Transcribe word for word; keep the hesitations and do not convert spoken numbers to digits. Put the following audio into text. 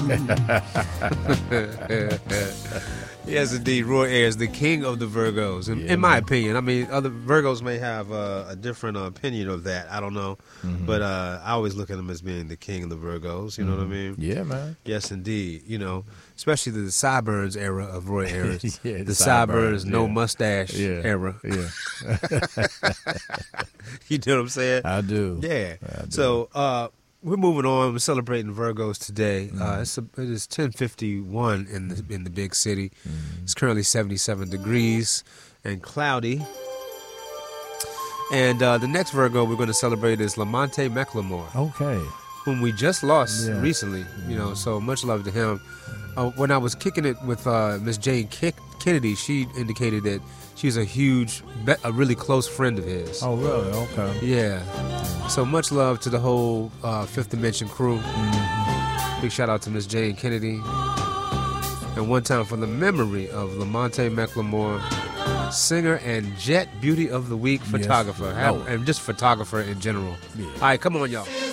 Yes, indeed. Roy Ayers, the king of the Virgos, in, Yeah, in my man. opinion. I mean, other Virgos may have uh, a different uh, opinion of that. I don't know. Mhm. But uh, I always look at him as being the king of the Virgos. You know what I mean? Yeah, man. Yes, indeed. You know, especially the sideburns era of Roy Ayers. Yeah, the the sideburns, sideburns, no yeah. mustache Yeah. era. Yeah. You know what I'm saying? I do. Yeah. I do. So uh, we're moving on. We're celebrating Virgos today. Mm-hmm. Uh, it's a, it is ten fifty-one in the in the big city. Mm-hmm. It's currently seventy-seven degrees and cloudy. And uh, the next Virgo we're going to celebrate is Lamonte McLemore, Okay. whom we just lost Yeah. recently. You know, so much love to him. Uh, when I was kicking it with uh, Miss Jane Kick- Kennedy, she indicated that she's a huge, be- a really close friend of his. Oh, really? Okay. Yeah. So much love to the whole uh, Fifth Dimension crew. Mm-hmm. Big shout out to Miss Jane Kennedy. And one time for the memory of Lamonte McLemore, singer and Jet Beauty of the Week Yes. photographer. Have- Oh. And just photographer in general. Yeah. All right, come on, y'all.